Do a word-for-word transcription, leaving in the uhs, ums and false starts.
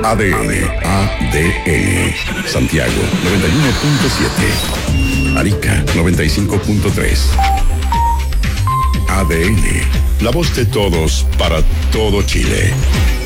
A D N. A D N. Santiago noventa y uno punto siete. Arica noventa y cinco punto tres. A D N. La voz de todos para todo Chile.